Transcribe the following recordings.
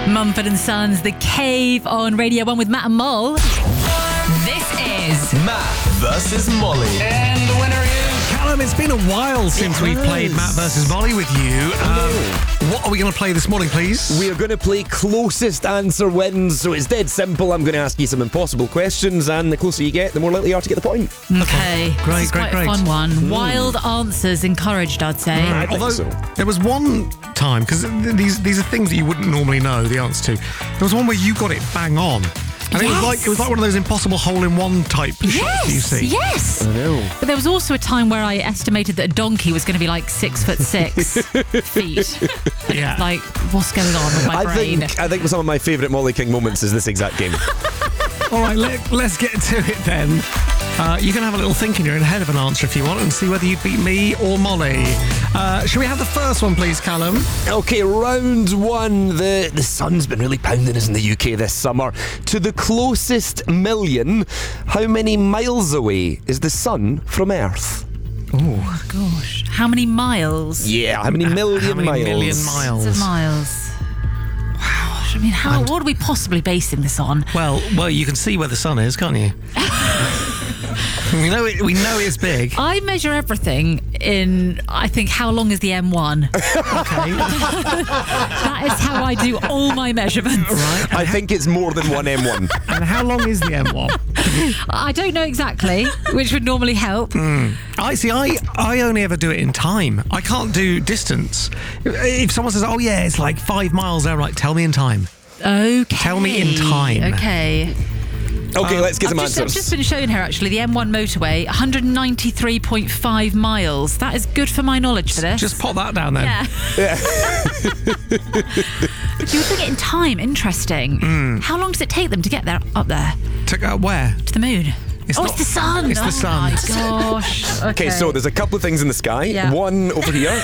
Mumford & Sons, The Cave on Radio 1 with Matt and Mol. This is Matt versus Molly. And the winner is... Callum, it's been a while since we've played Matt versus Molly with you. What are we going to play this morning, please? We are going to play Closest Answer Wins. So it's dead simple. I'm going to ask you some impossible questions, and the closer you get, the more likely you are to get the point. Okay. Great, this is quite a fun one. Wild answers encouraged, I'd say. I think Although so. there was one time, because these are things that you wouldn't normally know the answer to. There was one where you got it bang on. And Yes. it was like one of those impossible hole-in-one type shots you see. Yes. I know. But there was also a time where I estimated that a donkey was going to be like 6'6" feet. Yeah. Like, what's going on with my brain? I think some of my favourite Molly King moments is this exact game. All right, let's get to it then. You can have a little think in your own head of an answer if you want and see whether you beat me or Molly. Shall we have the first one, please, Callum? Okay, round one. The sun's been really pounding us in the UK this summer. To the closest million, how many miles away is the sun from Earth? Oh, Gosh. How many miles? Yeah, how many million how many miles? million miles? Lots of miles. Wow. I mean, what are we possibly basing this on? Well, you can see where the sun is, can't you? We know it's big. I measure everything in, I think, how long is the M1? Okay. That is how I do all my measurements. Right. I think it's more than one M1. And how long is the M1? I don't know exactly, which would normally help. I only ever do it in time. I can't do distance. If someone says, "Oh yeah, it's like 5 miles there," I'm like, tell me in time. Okay. Tell me in time. Okay. Okay, let's get some I've answers. just been shown here, actually, the M1 motorway, 193.5 miles. That is good for my knowledge for this. Just pop that down then. Yeah. You would think it in time. Interesting. How long does it take them to get there, up there, To go where? to the moon? It's It's the sun. It's the sun. Oh, my gosh. Okay, so there's a couple of things in the sky. Yeah. One over here.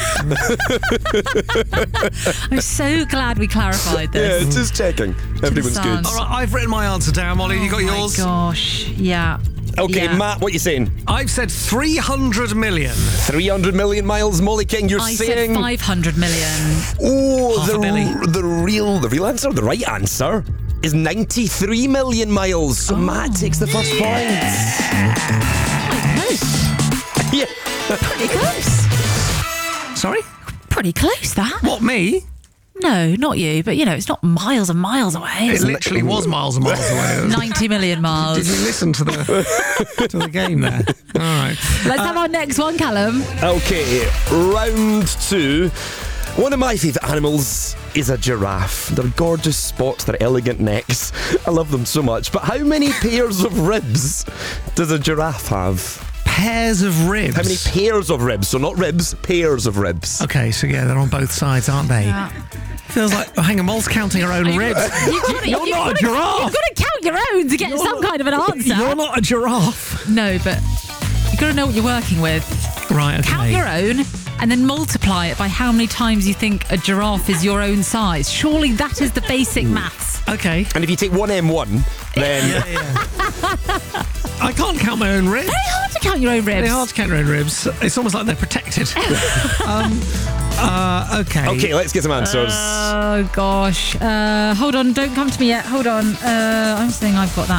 I'm so glad we clarified this. Yeah, just checking. Everyone's sun. good. All right, I've written my answer down, Molly. You got Oh, yours? my gosh. Yeah. Okay, Yeah. Matt, what you saying? I've said 300 million. 300 million miles, Molly King. You're I saying... said 500 million. Oh, Half a billy. the real answer, the right answer is 93 million miles. So Matt takes the first point. Close. Yeah. Pretty close. Sorry? Pretty close, that. What, me? No, not you, but it's not miles and miles away. It It's literally was miles and miles away. 90 million miles. Did you listen to the game there? All right. Let's have our next one, Callum. Okay, round two. One of my favourite animals is a giraffe. They're gorgeous spots, they're elegant necks. I love them so much. But how many pairs of ribs does a giraffe have? Pairs of ribs. How many pairs of ribs? So not ribs, pairs of ribs. Okay, so yeah, they're on both sides, aren't they? Yeah. Feels like, hang on, Mol's counting her own ribs. You're not a giraffe. You've got to count your own to get some kind of an answer. You're not a giraffe. No, but you've got to know what you're working with. Right, okay. Count your own and then multiply it by how many times you think a giraffe is your own size. Surely that is the basic maths. Okay. And if you take one M1, then... I can't count my own ribs. Very hard to count your own ribs. Very hard to count your own ribs. It's almost like they're protected. Okay. Okay, let's get some answers. Oh, gosh. Hold on. Don't come to me yet. Hold on. I'm saying I've got